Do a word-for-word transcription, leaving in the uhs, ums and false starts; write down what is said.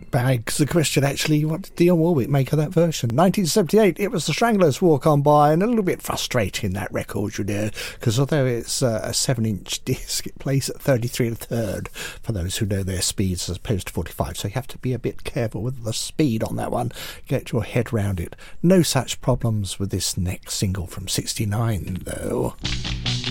begs the question, actually, what did Dionne Warwick make of that version? nineteen seventy-eight, it was the Stranglers, Walk On By, and a little bit frustrating, that record, you know, because although it's uh, a seven inch disc, it plays at thirty-three and a third, for those who know their speeds, as opposed to forty-five, so you have to be a bit careful with the speed on that one, get your head round it. No such problems with this next single from sixty-nine, though.